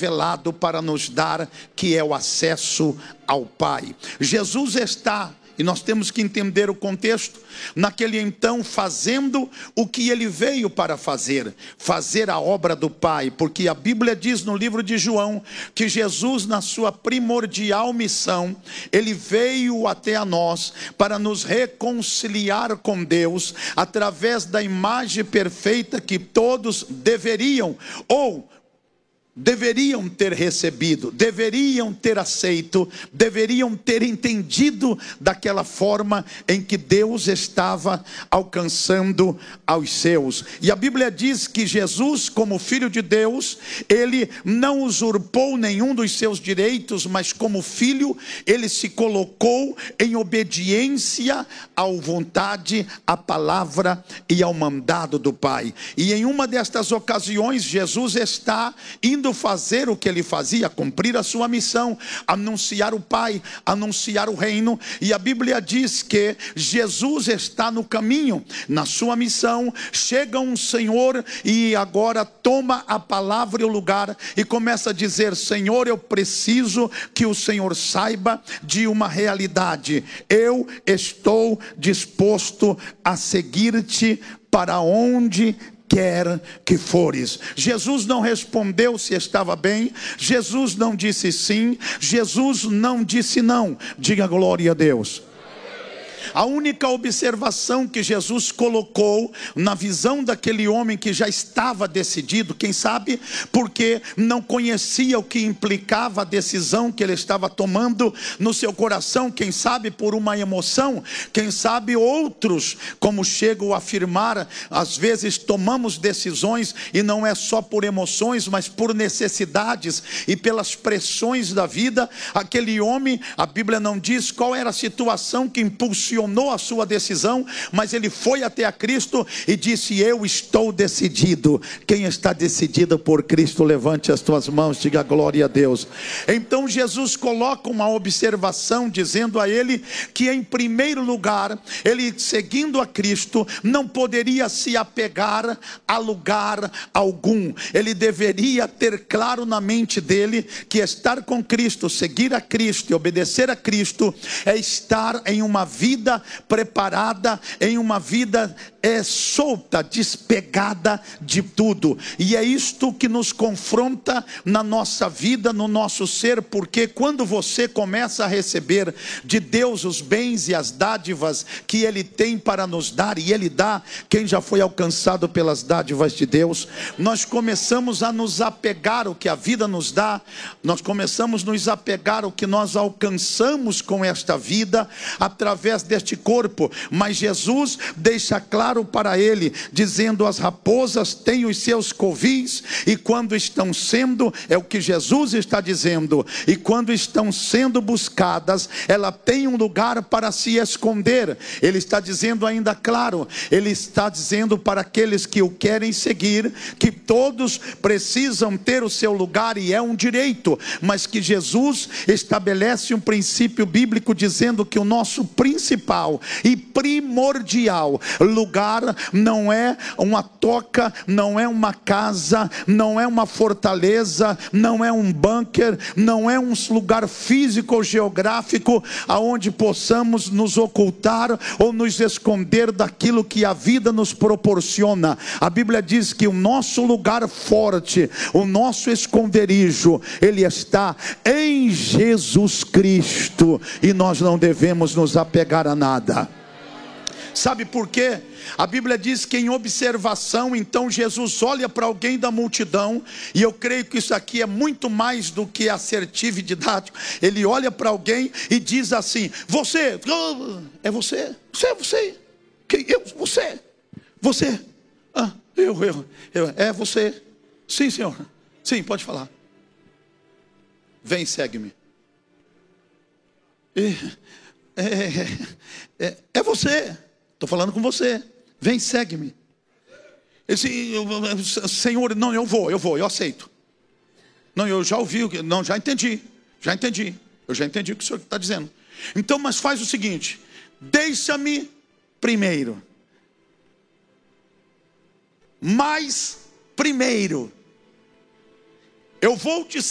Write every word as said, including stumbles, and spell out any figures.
revelado para nos dar, que é o acesso ao Pai. Jesus está, e nós temos que entender o contexto, naquele então fazendo o que ele veio para fazer, fazer a obra do Pai, porque a Bíblia diz no livro de João, que Jesus na sua primordial missão, ele veio até a nós, para nos reconciliar com Deus, através da imagem perfeita que todos deveriam, ou deveriam ter recebido, deveriam ter aceito, deveriam ter entendido daquela forma em que Deus estava alcançando aos seus. E a Bíblia diz que Jesus, como Filho de Deus, ele não usurpou nenhum dos seus direitos, mas como Filho, ele se colocou em obediência à vontade, à palavra e ao mandado do Pai. E em uma destas ocasiões, Jesus está indo fazer o que ele fazia, cumprir a sua missão, anunciar o Pai, anunciar o reino. E a Bíblia diz que Jesus está no caminho, na sua missão. Chega um Senhor e agora toma a palavra e o lugar e começa a dizer: Senhor, eu preciso que o Senhor saiba de uma realidade. Eu estou disposto a seguir-te para onde quer que fores. Jesus não respondeu se estava bem, Jesus não disse sim, Jesus não disse não. Diga glória a Deus. A única observação que Jesus colocou na visão daquele homem que já estava decidido, quem sabe porque não conhecia o que implicava a decisão que ele estava tomando no seu coração, quem sabe por uma emoção, quem sabe outros, como chegam a afirmar, às vezes tomamos decisões e não é só por emoções, mas por necessidades e pelas pressões da vida. Aquele homem, a Bíblia não diz qual era a situação que impulsionou a sua decisão, mas ele foi até a Cristo e disse: eu estou decidido. Quem está decidido por Cristo, levante as tuas mãos, diga glória a Deus. Então Jesus coloca uma observação, dizendo a ele que em primeiro lugar, ele seguindo a Cristo, não poderia se apegar a lugar algum. Ele deveria ter claro na mente dele que estar com Cristo, seguir a Cristo e obedecer a Cristo é estar em uma vida preparada, em uma vida é, solta, despegada de tudo. E é isto que nos confronta na nossa vida, no nosso ser, porque quando você começa a receber de Deus os bens e as dádivas que Ele tem para nos dar, e Ele dá, quem já foi alcançado pelas dádivas de Deus, nós começamos a nos apegar ao que a vida nos dá, nós começamos a nos apegar ao que nós alcançamos com esta vida, através deste corpo. Mas Jesus deixa claro para ele, dizendo: as raposas têm os seus covis, e quando estão sendo, é o que Jesus está dizendo, e quando estão sendo buscadas, ela tem um lugar para se esconder. Ele está dizendo ainda claro, ele está dizendo para aqueles que o querem seguir, que todos precisam ter o seu lugar, e é um direito, mas que Jesus estabelece um princípio bíblico, dizendo que o nosso principal e primordial lugar não é uma toca, não é uma casa, não é uma fortaleza, não é um bunker, não é um lugar físico ou geográfico aonde possamos nos ocultar ou nos esconder daquilo que a vida nos proporciona. A Bíblia diz que o nosso lugar forte, o nosso esconderijo, ele está em Jesus Cristo, e nós não devemos nos apegar a nada. Sabe por quê? A Bíblia diz que em observação, então Jesus olha para alguém da multidão, e eu creio que isso aqui é muito mais do que assertivo e didático. Ele olha para alguém e diz assim: você, é você, você é você, quem? Eu, você, você, ah, eu, eu, eu, é você, sim senhor, sim, pode falar, vem, segue-me. É, é, é, é você. Estou falando com você. Vem, segue-me. Esse, Senhor, não, eu vou, eu vou, eu aceito. Não, eu já ouvi, não, já entendi. Já entendi. Eu já entendi o que o Senhor está dizendo. Então, mas faz o seguinte: deixa-me primeiro. Mas primeiro, eu vou te